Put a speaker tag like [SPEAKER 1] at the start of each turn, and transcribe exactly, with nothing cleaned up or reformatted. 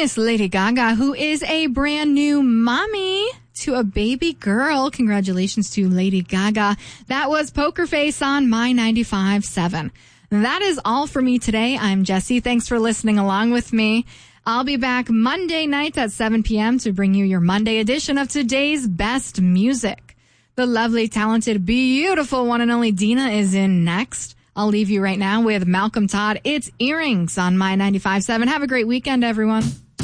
[SPEAKER 1] Miss Lady Gaga, who is a brand new mommy to a baby girl. Congratulations to Lady Gaga. That was Poker Face on My ninety-five point seven. That is all for me today. I'm Jessie. Thanks for listening along with me. I'll be back Monday night at seven p.m. to bring you your Monday edition of today's best music. The lovely, talented, beautiful one and only Dina is in next. I'll leave you right now with Malcolm Todd. It's Earrings on My ninety-five point seven. Have a great weekend, everyone.